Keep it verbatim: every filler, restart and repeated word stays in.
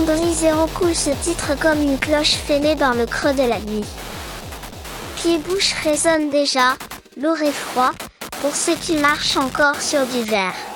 une brise zéro coule ce titre comme une cloche fêlée dans le creux de la nuit. Pied-bouche résonne déjà, lourd et froid, pour ceux qui marchent encore sur du verre.